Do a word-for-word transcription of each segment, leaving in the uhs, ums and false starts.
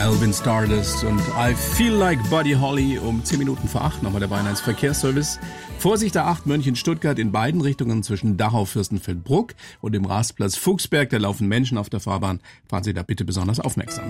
Alvin Stardust und I Feel Like Buddy Holly um zehn Minuten vor acht. Nochmal der Bayern eins Verkehrsservice. Vorsicht der acht München-Stuttgart in beiden Richtungen zwischen Dachau-Fürstenfeldbruck und dem Rastplatz Fuchsberg. Da laufen Menschen auf der Fahrbahn. Fahren Sie da bitte besonders aufmerksam.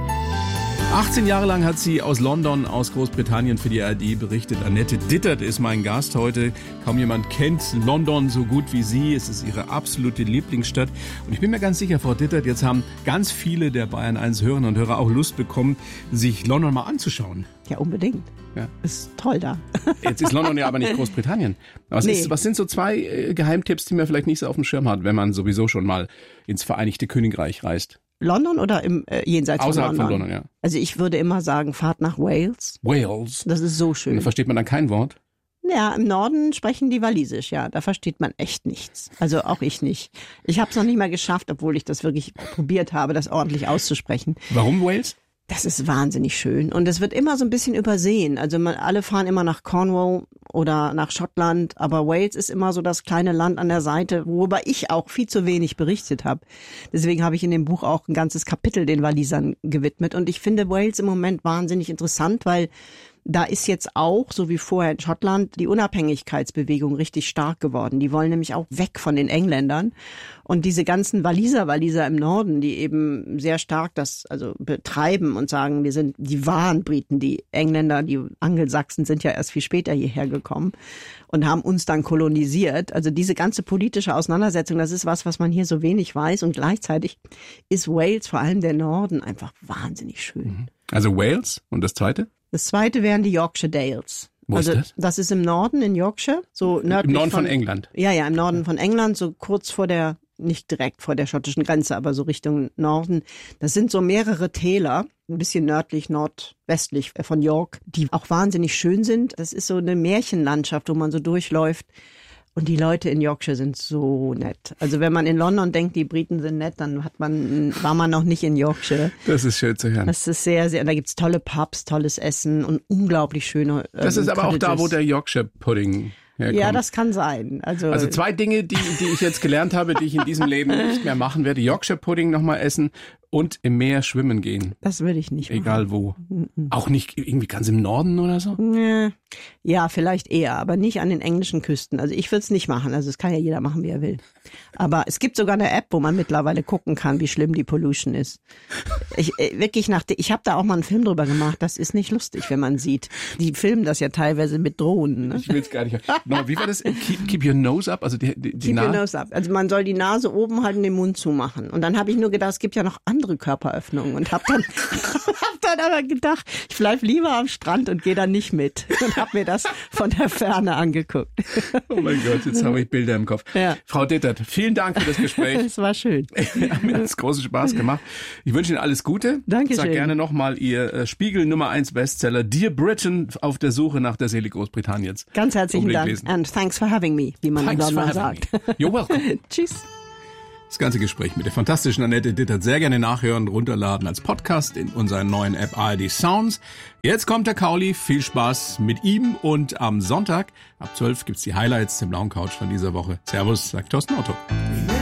achtzehn Jahre lang hat sie aus London, aus Großbritannien für die A R D berichtet. Annette Dittert ist mein Gast heute. Kaum jemand kennt London so gut wie sie. Es ist ihre absolute Lieblingsstadt. Und ich bin mir ganz sicher, Frau Dittert, jetzt haben ganz viele der Bayern eins Hörerinnen und Hörer auch Lust bekommen, sich London mal anzuschauen. Ja, unbedingt. Ja. Ist toll da. Jetzt ist London ja aber nicht Großbritannien. Was, nee. ist, was sind so zwei äh, Geheimtipps, die man vielleicht nicht so auf dem Schirm hat, wenn man sowieso schon mal ins Vereinigte Königreich reist? London oder im äh, jenseits Außerhalb von London? von London, ja. Also ich würde immer sagen, fahrt nach Wales. Wales? Das ist so schön. Und da versteht man dann kein Wort? Ja, im Norden sprechen die Walisisch, ja. Da versteht man echt nichts. Also auch ich nicht. Ich habe es noch nicht mal geschafft, obwohl ich das wirklich probiert habe, das ordentlich auszusprechen. Warum Wales? Das ist wahnsinnig schön und es wird immer so ein bisschen übersehen. Also man, alle fahren immer nach Cornwall oder nach Schottland, aber Wales ist immer so das kleine Land an der Seite, worüber ich auch viel zu wenig berichtet habe. Deswegen habe ich in dem Buch auch ein ganzes Kapitel den Walisern gewidmet und ich finde Wales im Moment wahnsinnig interessant, weil da ist jetzt auch, so wie vorher in Schottland, die Unabhängigkeitsbewegung richtig stark geworden. Die wollen nämlich auch weg von den Engländern. Und diese ganzen Waliser, Waliser im Norden, die eben sehr stark das also betreiben und sagen, wir sind die wahren Briten. Die Engländer, die Angelsachsen sind ja erst viel später hierher gekommen und haben uns dann kolonisiert. Also diese ganze politische Auseinandersetzung, das ist was, was man hier so wenig weiß. Und gleichzeitig ist Wales, vor allem der Norden, einfach wahnsinnig schön. Also Wales und das Zweite? Das zweite wären die Yorkshire Dales. Wo also, ist das? Das ist im Norden in Yorkshire, so nördlich Im Norden von, von England? Ja, ja, im Norden von England, so kurz vor der, nicht direkt vor der schottischen Grenze, aber so Richtung Norden. Das sind so mehrere Täler, ein bisschen nördlich, nordwestlich von York, die auch wahnsinnig schön sind. Das ist so eine Märchenlandschaft, wo man so durchläuft. Und die Leute in Yorkshire sind so nett. Also wenn man in London denkt, die Briten sind nett, dann hat man, war man noch nicht in Yorkshire. Das ist schön zu hören. Das ist sehr, sehr, da gibt's tolle Pubs, tolles Essen und unglaublich schöne ähm, Das ist aber Cottages. auch da, wo der Yorkshire Pudding herkommt. Ja, das kann sein. Also, also zwei Dinge, die, die ich jetzt gelernt habe, die ich in diesem Leben nicht mehr machen werde. Yorkshire Pudding nochmal essen und im Meer schwimmen gehen. Das würde ich nicht machen. Egal wo. Auch nicht irgendwie ganz im Norden oder so? Ja, vielleicht eher, aber nicht an den englischen Küsten. Also ich würde es nicht machen. Also es kann ja jeder machen, wie er will. Aber es gibt sogar eine App, wo man mittlerweile gucken kann, wie schlimm die Pollution ist. Ich äh, wirklich nach, ich habe da auch mal einen Film drüber gemacht. Das ist nicht lustig, wenn man sieht. Die filmen das ja teilweise mit Drohnen. Ne? Ich will es gar nicht. No, wie war das? Keep, keep your nose up, also die, die, die Keep Na- your nose up. Also man soll die Nase oben halten, den Mund zumachen. Und dann habe ich nur gedacht, es gibt ja noch andere Körperöffnungen und habe dann, hab dann aber gedacht, ich bleib lieber am Strand und gehe dann nicht mit und habe mir das von der Ferne angeguckt. Oh mein Gott, jetzt habe ich Bilder im Kopf. Ja. Frau Dittert, vielen Dank für das Gespräch. Es war schön. Mir hat es großen Spaß gemacht. Ich wünsche Ihnen alles Gute. Dankeschön. Sag gerne nochmal Ihr äh, Spiegel Nummer eins Bestseller Dear Britain auf der Suche nach der Seele Großbritanniens. Ganz herzlichen Unbedingt Dank lesen. and thanks for having me, wie man Thanks in London for having sagt. me. You're welcome. Tschüss. Das ganze Gespräch mit der fantastischen Annette Dittert sehr gerne nachhören, runterladen als Podcast in unserer neuen App A R D Sounds. Jetzt kommt der Kauli, viel Spaß mit ihm und am Sonntag ab zwölf gibt's die Highlights der blauen Couch von dieser Woche. Servus, sagt Thorsten Otto.